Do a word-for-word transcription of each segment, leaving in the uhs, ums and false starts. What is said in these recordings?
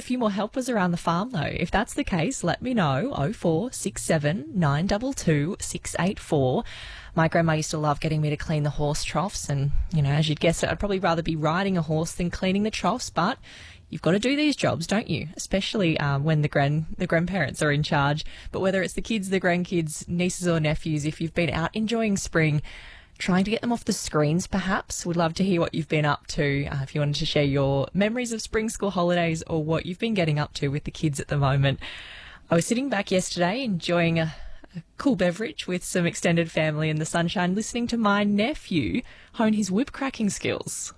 a few more helpers around the farm, though. If that's the case, let me know. oh four six seven nine two two six eight four. My grandma used to love getting me to clean the horse troughs, and, you know, as you'd guess it, I'd probably rather be riding a horse than cleaning the troughs, but you've got to do these jobs, don't you? Especially um, when the grand the grandparents are in charge. But whether it's the kids, the grandkids, nieces or nephews, if you've been out enjoying spring, trying to get them off the screens perhaps, would love to hear what you've been up to. Uh, if you wanted to share your memories of spring school holidays or what you've been getting up to with the kids at the moment. I was sitting back yesterday enjoying a a cool beverage with some extended family in the sunshine, listening to my nephew hone his whip cracking skills.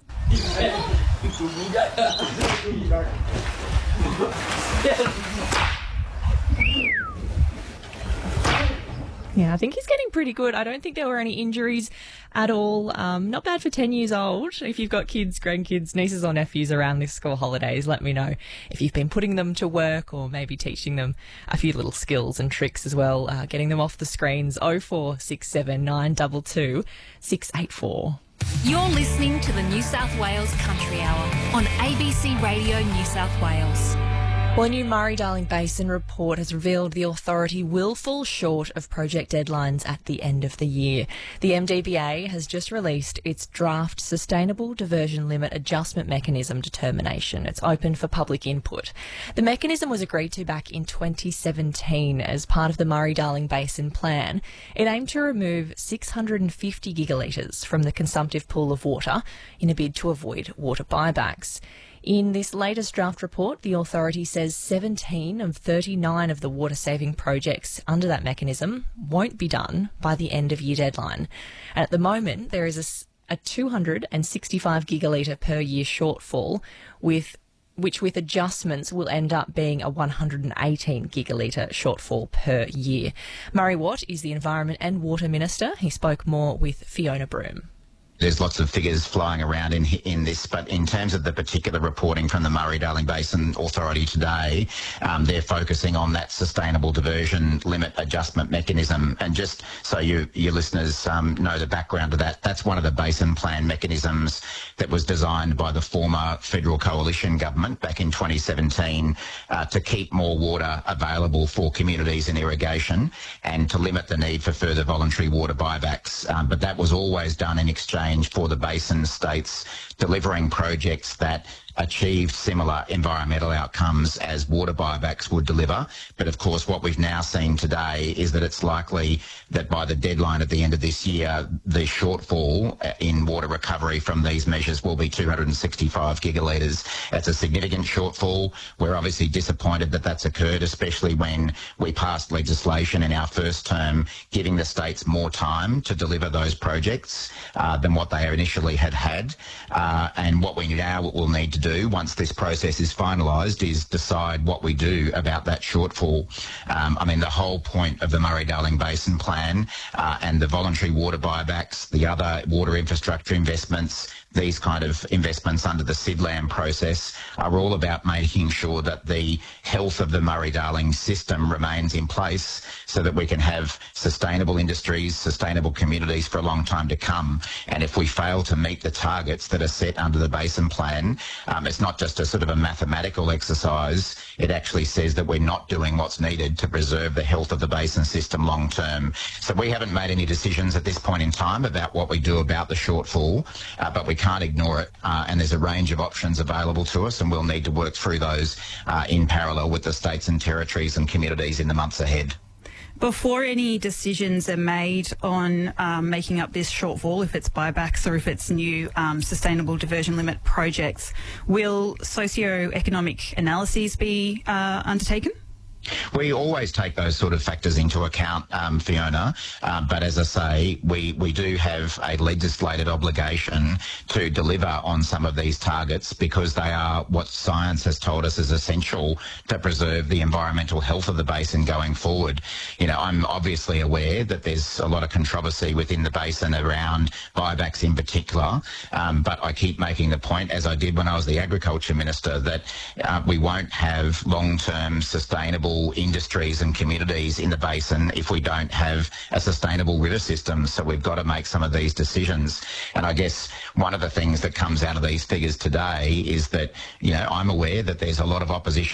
Yeah, I think he's getting pretty good. I don't think there were any injuries at all. Um, not bad for ten years old. If you've got kids, grandkids, nieces or nephews around this school holidays, let me know if you've been putting them to work or maybe teaching them a few little skills and tricks as well, uh, getting them off the screens. oh four six seven nine two two six eight four. You're listening to the New South Wales Country Hour on A B C Radio New South Wales. Well, a new Murray-Darling Basin report has revealed the authority will fall short of project deadlines at the end of the year. The M D B A has just released its draft Sustainable Diversion Limit Adjustment Mechanism determination. It's open for public input. The mechanism was agreed to back in twenty seventeen as part of the Murray-Darling Basin plan. It aimed to remove six hundred fifty gigalitres from the consumptive pool of water in a bid to avoid water buybacks. In this latest draft report, the authority says seventeen of thirty-nine of the water-saving projects under that mechanism won't be done by the end-of-year deadline. And at the moment, there is a, a two hundred sixty-five gigalitre per year shortfall, with which with adjustments will end up being a one hundred eighteen gigalitre shortfall per year. Murray Watt is the Environment and Water Minister. He spoke more with Fiona Broome. There's lots of figures flying around in in this, but in terms of the particular reporting from the Murray-Darling Basin Authority today, um, they're focusing on that Sustainable Diversion Limit Adjustment Mechanism. And just so you, your listeners um, know the background to that, that's one of the Basin Plan mechanisms that was designed by the former Federal Coalition Government back in twenty seventeen uh, to keep more water available for communities in irrigation and to limit the need for further voluntary water buybacks. Um, but that was always done in exchange for the basin states delivering projects that achieved similar environmental outcomes as water buybacks would deliver. But of course, what we've now seen today is that it's likely that by the deadline at the end of this year, the shortfall in water recovery from these measures will be two hundred sixty-five gigalitres. That's a significant shortfall. We're obviously disappointed that that's occurred, especially when we passed legislation in our first term giving the states more time to deliver those projects uh, than what they initially had had. Uh, and what we now will need to do once this process is finalised is decide what we do about that shortfall. Um, I mean, the whole point of the Murray-Darling Basin Plan uh, and the voluntary water buybacks, the other water infrastructure investments, these kind of investments under the SIDLAM process are all about making sure that the health of the Murray-Darling system remains in place so that we can have sustainable industries, sustainable communities for a long time to come. And if we fail to meet the targets that are set under the Basin Plan, um, it's not just a sort of a mathematical exercise. It actually says that we're not doing what's needed to preserve the health of the basin system long term. So we haven't made any decisions at this point in time about what we do about the shortfall, uh, but we can't ignore it, uh, and there's a range of options available to us, and we'll need to work through those uh, in parallel with the states and territories and communities in the months ahead. Before any decisions are made on um, making up this shortfall, if it's buybacks or if it's new um, sustainable diversion limit projects, will socio-economic analyses be uh, undertaken? We always take those sort of factors into account, um, Fiona, uh, but as I say, we, we do have a legislated obligation to deliver on some of these targets because they are what science has told us is essential to preserve the environmental health of the basin going forward. You know, I'm obviously aware that there's a lot of controversy within the basin around buybacks in particular, um, but I keep making the point, as I did when I was the Agriculture Minister, that uh, we won't have long-term sustainable industries and communities in the basin if we don't have a sustainable river system. So we've got to make some of these decisions. And I guess one of the things that comes out of these figures today is that, you know, I'm aware that there's a lot of opposition